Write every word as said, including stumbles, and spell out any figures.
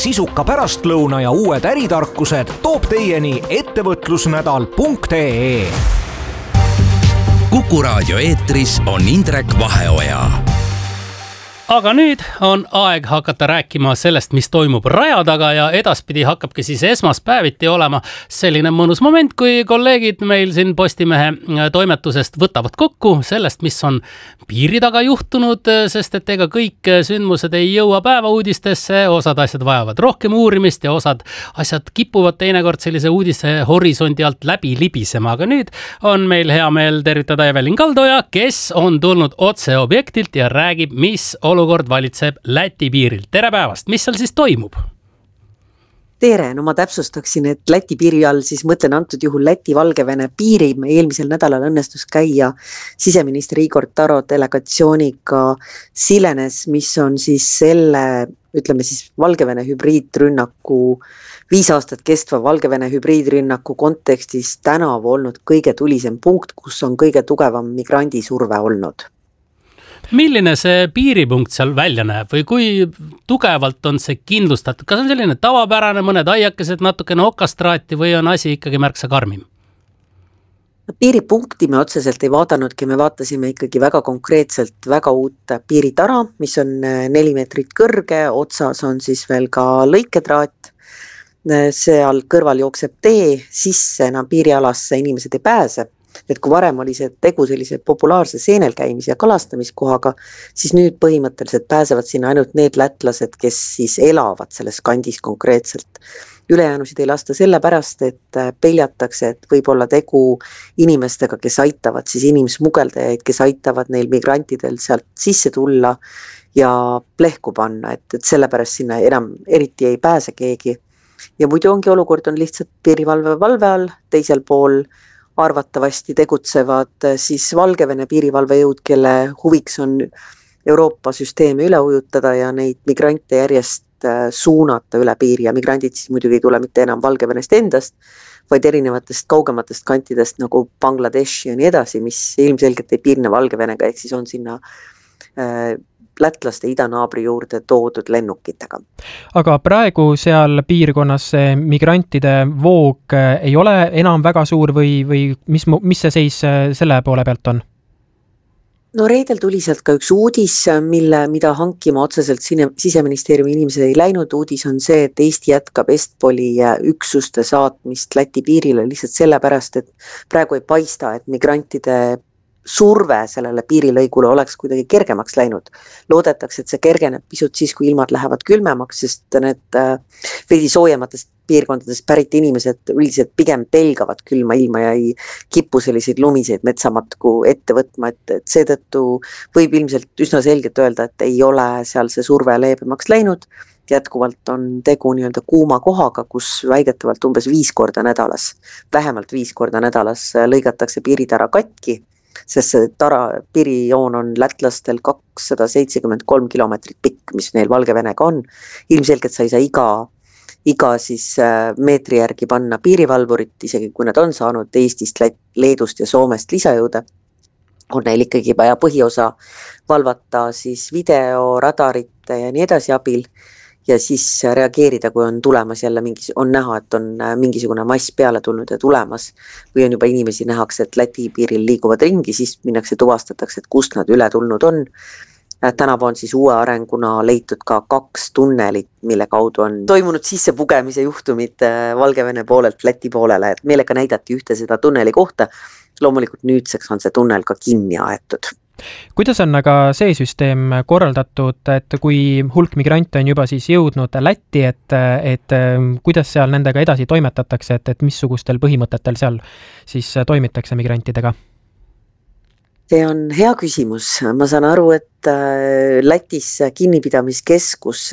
sisuka pärastlõuna ja uued äritarkused toob teieni ettevõtlusnädal punkt ee. Kuku raadio eetris on Indrek Vaheoja. Aga nüüd on aeg hakata rääkima sellest, mis toimub raja taga ja edaspidi hakkabki siis esmaspäeviti olema selline mõnus moment, kui kolleegid meil siin Postimehe toimetusest võtavad kokku sellest, mis on piiri taga juhtunud, sest et ega kõik sündmused ei jõua päevauudistesse, osad asjad vajavad rohkem uurimist ja osad asjad kipuvad teinekord sellise uudise horisondi alt läbi libisema. Aga nüüd on meil hea meel tervitada Evelin Kaldoja, kes on tulnud otse objektilt ja räägib, mis olukord olukord valitseb Läti piiril. Tere päevast, mis seal siis toimub? Tere, no ma täpsustaksin, et Läti piiri all siis mõtlen antud juhul Läti-Valgevene piiri. Eelmisel nädalal õnnestus käia siseminister Igor Taro delegatsiooniga Silenes, mis on siis selle, ütleme siis Valgevene hübriidrünnaku, viis aastat kestva Valgevene hübriidrünnaku kontekstis tänavu olnud kõige tulisem punkt, kus on kõige tugevam migrandisurve olnud. Milline see piiripunkt seal välja näeb või kui tugevalt on see kindlustatud? Kas on selline tavapärane, mõned aiakesed natukene okastraati või on asi ikkagi märksa karmim? Piiripunkti me otseselt ei vaadanudki, me vaatasime ikkagi väga konkreetselt väga uut piiritara, mis on neli meetrit kõrge, otsas on siis veel ka lõiketraat, seal kõrval jookseb tee, sisse enam piirialasse inimesed ei pääse. Et kui varem oli see tegu sellise populaarse seenel käimise ja kalastamiskohaga, siis nüüd põhimõtteliselt pääsevad sinna ainult need lätlased, kes siis elavad selles kandis konkreetselt. Ülejäänusid ei lasta sellepärast, et peljatakse, et võib olla tegu inimestega, kes aitavad siis inimsmugeldajaid, kes aitavad neil migrantidel sealt sisse tulla ja plehku panna, et, et sellepärast sinna enam eriti ei pääse keegi. Ja muidu ongi olukord on lihtsalt piirivalve valve all, teisel pool arvatavasti tegutsevad siis Valgevene piirivalvejõud, kelle huviks on Euroopa süsteemi üle ujutada ja neid migrante järjest suunata üle piiri ja migrandid siis muidugi ei tule mitte enam Valgevenest endast, vaid erinevatest kaugematest kantidest nagu Bangladesh ja nii edasi, mis ilmselgelt ei piirne Valgevenega, ehk siis on sinna äh, lätlaste idanaabri juurde toodud lennukitega. Aga praegu seal piirkonnas see migrantide voog ei ole enam väga suur või, või mis, mis see seis selle poole pealt on? No reedel tuli sealt ka üks uudis, mille, mida hankima otseselt siseministeeriumi inimesed ei läinud. Uudis on see, et Eesti jätkab Estpoli üksuste saatmist Läti piirile lihtsalt sellepärast, et praegu ei paista, et migrantide surve sellele piirilõigule oleks kuidagi kergemaks läinud. Loodetakse, et see kergeneb pisut siis, kui ilmad lähevad külmemaks, sest need veidi soojematest piirkondadest pärit inimesed üldiselt pigem pelgavad külma ilma ja ei kipu selliseid lumiseid metsamatku ette võtma, et, et seetõttu võib ilmselt üsna selgelt öelda, et ei ole seal see surve leebemaks läinud. Jätkuvalt on tegu nii-öelda kuuma kohaga, kus väidetavalt umbes viis korda nädalas, vähemalt viis korda nädalas lõigatakse piiritara katki, sest see tara, piirijoon on lätlastel kakssada seitsekümmend kolm kilomeetrit pikk, mis neil Valgevenega on. Ilmselgelt sa ei saa iga, iga siis meetri järgi panna piirivalvurit, isegi kui nad on saanud Eestist, Leedust ja Soomest lisajõude, on neil ikkagi vaja põhiosa valvata siis video, radarite ja nii edasi abil ja siis reageerida, kui on tulemas jälle mingi, on näha, et on mingisugune mass peale tulnud ja tulemas või on juba inimesi nähakse, et Läti piiril liiguvad ringi, siis minnakse tuvastatakse, et kust nad üle tulnud on. Tänavu on siis uue arenguna leitud ka kaks tunnelit, mille kaudu on toimunud sissepugemise juhtumid Valgevene poolelt Läti poolele, et meelega näidati ühte seda tunneli kohta. Loomulikult nüüdseks on see tunnel ka kinni aetud. Kuidas on aga see süsteem korraldatud, et kui hulk migrante on juba siis jõudnud Lätti, et, et kuidas seal nendega edasi toimetatakse, et, et missugustel põhimõtetel seal siis toimitakse migrantidega? See on hea küsimus. Ma saan aru, et Lätis kinnipidamiskeskus